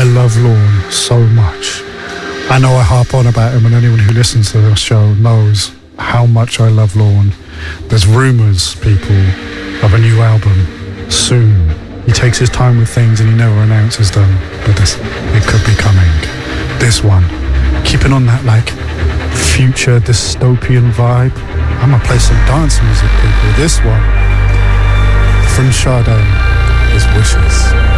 love Lorne so much. I know I harp on about him, and anyone who listens to the show knows how much I love Lorne. There's rumours, people, of a new album soon. He takes his time with things and he never announces them, but it could be coming. This one, keeping on that like future dystopian vibe. I'm gonna play some dance music, people. This one from Sade is Wishes.